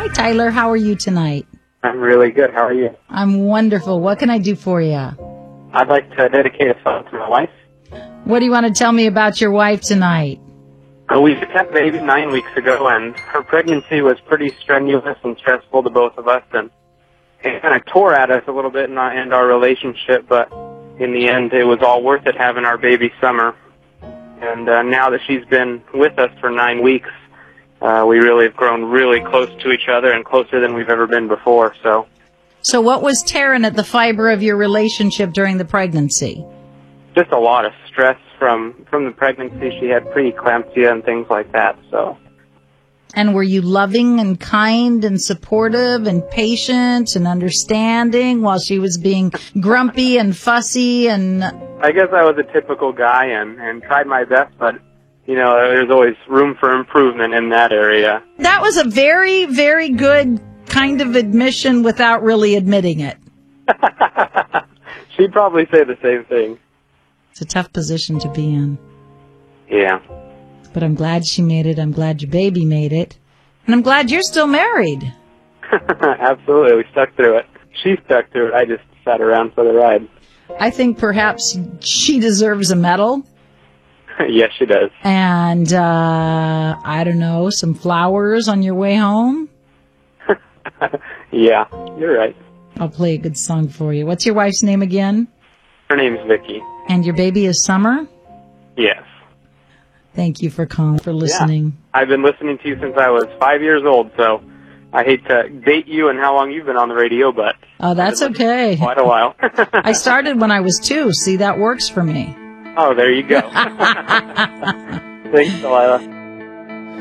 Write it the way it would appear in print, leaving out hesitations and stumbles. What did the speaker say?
Hi, Tyler. How are you tonight? I'm really good. How are you? I'm wonderful. What can I do for you? I'd like to dedicate a song to my wife. What do you want to tell me about your wife tonight? We kept baby 9 weeks ago, and her pregnancy was pretty strenuous and stressful to both of us, and it kind of tore at us a little bit in our relationship, but in the end, it was all worth it having our baby Summer. And now that she's been with us for 9 weeks, we really have grown really close to each other and closer than we've ever been before. So what was tearing at the fiber of your relationship during the pregnancy? Just a lot of stress from the pregnancy. She had preeclampsia and things like that. And were you loving and kind and supportive and patient and understanding while she was being grumpy and fussy? And I guess I was a typical guy and tried my best, but, there's always room for improvement in that area. That was a very, very good kind of admission without really admitting it. She'd probably say the same thing. It's a tough position to be in. Yeah. But I'm glad she made it. I'm glad your baby made it. And I'm glad you're still married. Absolutely. We stuck through it. She stuck through it. I just sat around for the ride. I think perhaps she deserves a medal. Yes, she does. And, I don't know, some flowers on your way home? Yeah, you're right. I'll play a good song for you. What's your wife's name again? Her name's Vicky. And your baby is Summer? Yes. Thank you for calling, for listening. Yeah. I've been listening to you since I was 5 years old, so I hate to date you and how long you've been on the radio, but... Oh, that's okay. Quite a while. I started when I was 2. See, that works for me. Oh, there you go. Thanks, Delilah.